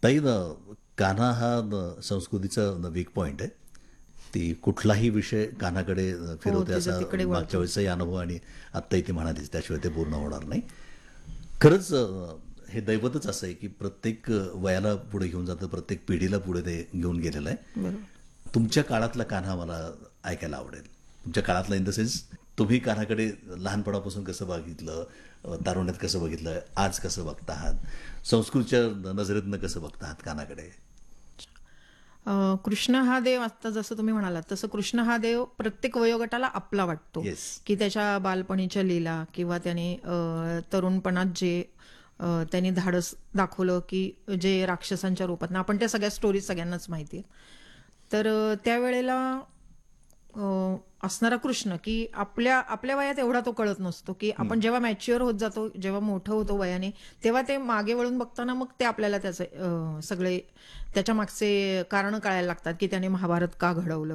ताई कान्हा हा संस्कृतीचा वीक पॉइंट आहे. ती कुठलाही विषय कानाकडे हो, फिरवते तिचं असा तिकडे मागच्या वळतो. वेळेसही अनुभव आणि आत्ताही ती म्हणालीच त्याशिवाय ते पूर्ण होणार नाही. खरंच हे दैवतच असं आहे की प्रत्येक वयाला पुढे घेऊन जातं, प्रत्येक पिढीला पुढे ते घेऊन गेलेलं आहे. बरोबर. तुमच्या काळातला कान्हा मला ऐकायला आवडेल. तुमच्या काळातला इन द सेन्स तुम्ही कान्हाकडे लहानपणापासून कसं बघितलं, तारुण्यात कसं बघितलं, आज कसं बघता आहात, संस्कृतच्या नजरेतनं कसं बघता आहात कानाकडे. कृष्ण हा देव आता जसं तुम्ही म्हणालात तसं कृष्ण हा देव प्रत्येक वयोगटाला आपला वाटतो, येस. की त्याच्या बालपणीच्या लीला किंवा त्याने तरुणपणात जे त्यांनी धाडस दाखवलं, की जे राक्षसांच्या रूपात आपण त्या सगळ्या स्टोरीज सगळ्यांनाच माहिती आहेत. तर त्यावेळेला असणारा कृष्ण, की आपल्या आपल्या वयात एवढा तो कळत नसतो, की आपण जेव्हा मॅच्युअर होत जातो, जेव्हा मोठं होतो वयाने, तेव्हा ते मागे वळून बघताना मग ते आपल्याला त्याचे सगळे त्याच्या मागचे कारण कळायला लागतात, की त्याने महाभारत का घडवलं